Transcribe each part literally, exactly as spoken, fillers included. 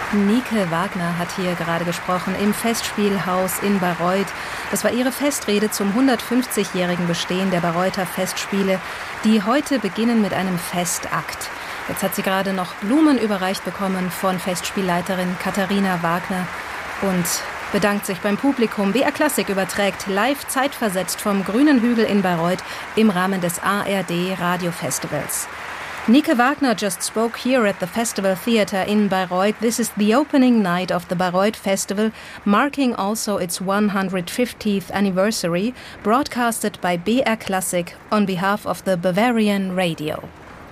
Nike Wagner hat hier gerade gesprochen im Festspielhaus in Bayreuth. Das war ihre Festrede zum hundertfünfzigjährigen Bestehen der Bayreuther Festspiele, die heute beginnen mit einem Festakt. Jetzt hat sie gerade noch Blumen überreicht bekommen von Festspielleiterin Katharina Wagner und bedankt sich beim Publikum. B R Klassik überträgt live zeitversetzt vom Grünen Hügel in Bayreuth im Rahmen des A R D Radiofestivals. Nike Wagner just spoke here at the Festival Theatre in Bayreuth. This is the opening night of the Bayreuth Festival, marking also its one hundred fiftieth anniversary, broadcasted by B R Classic on behalf of the Bavarian Radio.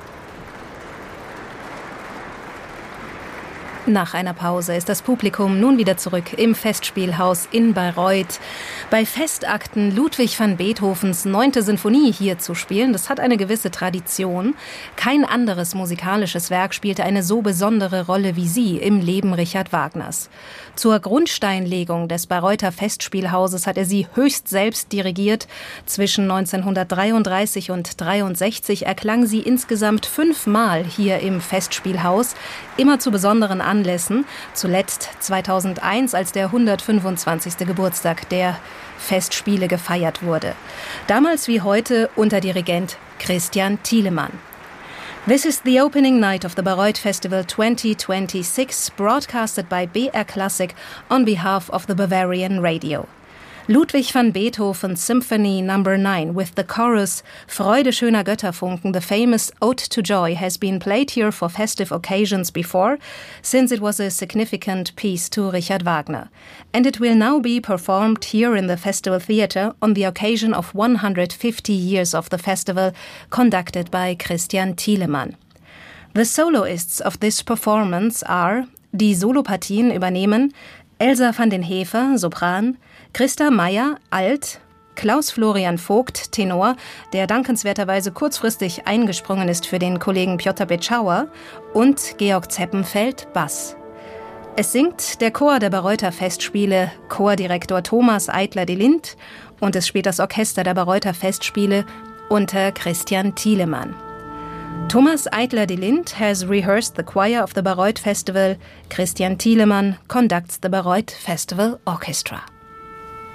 Nach einer Pause ist das Publikum nun wieder zurück im Festspielhaus in Bayreuth. Bei Festakten Ludwig van Beethovens neunte Sinfonie hier zu spielen, das hat eine gewisse Tradition. Kein anderes musikalisches Werk spielte eine so besondere Rolle wie sie im Leben Richard Wagners. Zur Grundsteinlegung des Bayreuther Festspielhauses hat er sie höchst selbst dirigiert. Zwischen neunzehnhundertdreiunddreißig und dreiundsechzig erklang sie insgesamt fünfmal hier im Festspielhaus, immer zu besonderen Anlässen, zuletzt zweitausendeins, als der hundertfünfundzwanzigste Geburtstag der Festspiele gefeiert wurde. Damals wie heute unter Dirigent Christian Thielemann. This is the opening night of the Bayreuth Festival twenty twenty-six, broadcasted by B R Classic on behalf of the Bavarian Radio. Ludwig van Beethoven's Symphony number nine with the chorus Freude schöner Götterfunken, the famous Ode to Joy, has been played here for festive occasions before, since it was a significant piece to Richard Wagner. And it will now be performed here in the Festival Theatre on the occasion of one hundred fifty years of the festival, conducted by Christian Thielemann. The soloists of this performance are, die Solopartien übernehmen Elsa van den Heever, Sopran, Christa Meyer, Alt, Klaus-Florian Vogt, Tenor, der dankenswerterweise kurzfristig eingesprungen ist für den Kollegen Piotr Betschauer, und Georg Zeppenfeld, Bass. Es singt der Chor der Bayreuther Festspiele, Chordirektor Thomas Eitler de Lindt, und es spielt das Orchester der Bayreuther Festspiele unter Christian Thielemann. Thomas Eitler de Lindt has rehearsed the choir of the Bayreuth Festival. Christian Thielemann conducts the Bayreuth Festival Orchestra.